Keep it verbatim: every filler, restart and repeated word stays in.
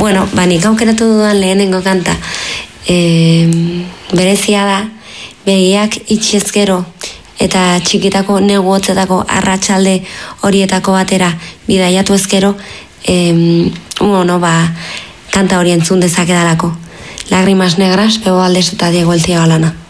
bueno, ba, nik aukeratu dudan lehenengo kanta, e, berezia da, begiak itxezkero, eta txikitako neguotzetako arratsalde horietako batera bidaiatu ezkero, e, bueno, ba, kanta hori entzun dezakedalako. Lágrimas negras, Bebo Valdés eta Diego El Ciego Lana.